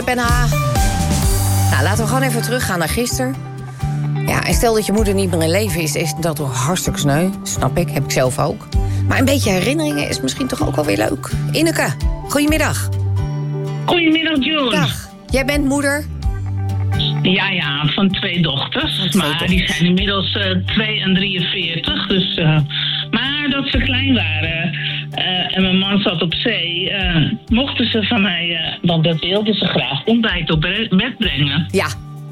Penha. Nou, laten we gewoon even teruggaan naar gisteren. Ja, en stel dat je moeder niet meer in leven is dat toch hartstikke sneu. Snap ik, heb ik zelf ook. Maar een beetje herinneringen is misschien toch ook wel weer leuk. Ineke, goedemiddag. Goedemiddag, June. Dag. Jij bent moeder? Ja, van 2 dochters. Die zijn inmiddels 2 en 43. Dus, maar dat ze klein waren en mijn man zat op zee, mochten ze van mij, want dat wilden ze graag, ontbijt op bed brengen. Ja.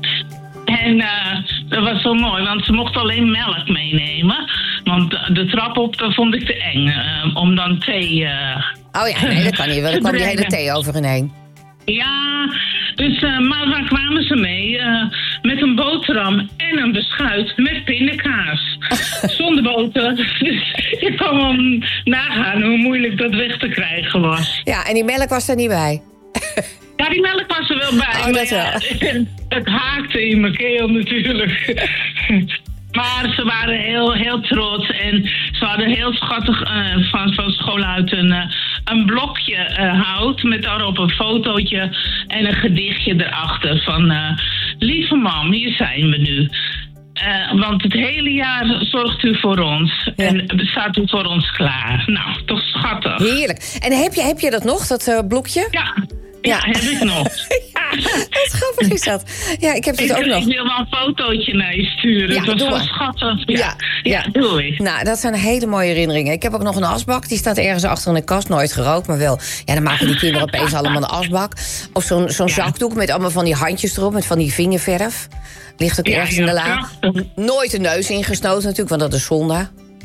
En dat was zo mooi, want ze mochten alleen melk meenemen. Want de trap op, dat vond ik te eng. Om dan thee... Oh ja, nee, dat kan niet. Dan kwam die hele thee over in heen. Ja, dus, maar waar kwamen ze mee? Met een boterham en een beschuit met pindakaas. Zonder boter. Dus je kan wel nagaan hoe moeilijk dat weg te krijgen was. Ja, en die melk was er niet bij. Ja, die melk was er wel bij. Oh, dat wel. Het haakte in mijn keel natuurlijk. Maar ze waren heel trots en ze hadden heel schattig van school uit een blokje hout met daarop een fotootje en een gedichtje erachter van lieve mam, hier zijn we nu. Want het hele jaar zorgt u voor ons en staat u voor ons klaar. Nou, toch schattig. Heerlijk. En heb je dat nog, dat blokje? Ja, heb ik nog. Ja, wat grappig is dat. Ja, ik heb het ook nog. Ik wil wel een fotootje naar je sturen. Ja, het was doe zo schattig. Ja, doe ik. Nou, dat zijn hele mooie herinneringen. Ik heb ook nog een asbak. Die staat ergens achter in de kast. Nooit gerookt, maar wel. Ja, dan maken die kinderen opeens allemaal een asbak. Of zo'n zakdoek met allemaal van die handjes erop. Met van die vingerverf. Ligt ook ergens in de la. Nooit de neus ingesnoten natuurlijk, want dat is zonde.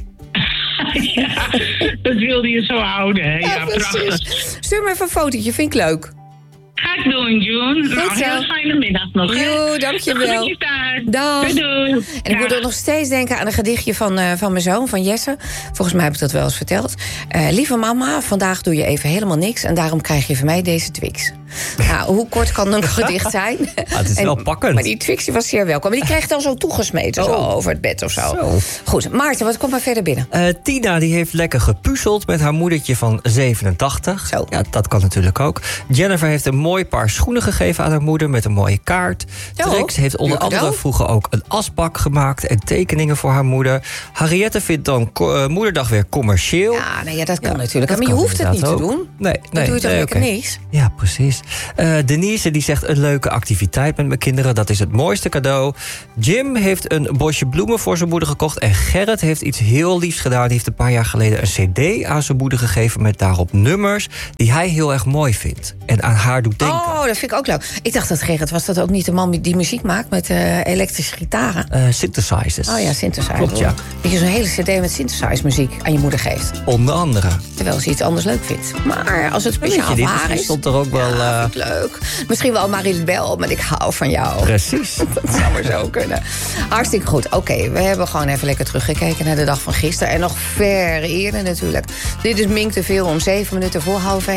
Ja, dat wilde je zo houden. Hè? Ja, prachtig. Stuur me even een fotootje, vind ik leuk. Ga ik doen, June. Nou, heel fijne middag nog. Jo, dankjewel. Dag. Doei. En ik moet ook nog steeds denken aan een gedichtje van mijn zoon, van Jesse. Volgens mij heb ik dat wel eens verteld. Lieve mama, vandaag doe je even helemaal niks en daarom krijg je van mij deze Twix. Nou, hoe kort kan een gedicht zijn? Het is wel pakkend. Maar die Twix was zeer welkom. Maar die kreeg dan zo toegesmeten, zo over het bed of zo. Goed, Maarten, wat komt maar verder binnen? Tina die heeft lekker gepuzzeld met haar moedertje van 87. Zo. Ja, dat kan natuurlijk ook. Jennifer heeft een mooi paar schoenen gegeven aan haar moeder met een mooie kaart. Trix heeft onder andere vroeger ook een asbak gemaakt en tekeningen voor haar moeder. Harriette vindt dan moederdag weer commercieel. Ja, nou ja, dat kan natuurlijk. Maar je hoeft het niet te doen. Nee, dan doe je toch lekker niks. Ja, precies. Denise die zegt een leuke activiteit met mijn kinderen. Dat is het mooiste cadeau. Jim heeft een bosje bloemen voor zijn moeder gekocht. En Gerrit heeft iets heel liefs gedaan. Die heeft een paar jaar geleden een cd aan zijn moeder gegeven met daarop nummers die hij heel erg mooi vindt. En aan haar doet denken. Oh, dat vind ik ook leuk. Ik dacht dat Gerrit, was dat ook niet de man die muziek maakt met elektrische gitaren? Synthesizers. Oh ja, synthesizers. Klopt, ja. Dat je zo'n hele cd met synthesizer muziek aan je moeder geeft. Onder andere. Terwijl ze iets anders leuk vindt. Maar als het speciaal voor haar is, stond er ook wel. Vind ik leuk. Misschien wel Marie Bel, maar ik hou van jou. Precies. Dat zou maar zo kunnen. Hartstikke goed. Oké, we hebben gewoon even lekker teruggekeken naar de dag van gisteren. En nog ver eerder natuurlijk. Dit is Mink te veel om 7 minuten voor 12:30.